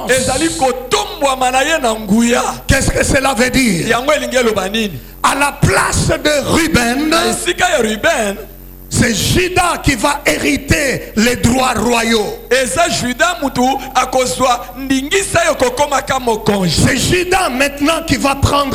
alliance. Qu'est-ce que cela veut dire? À la place de Ruben, c'est Juda qui va hériter les droits royaux. C'est Juda maintenant qui va prendre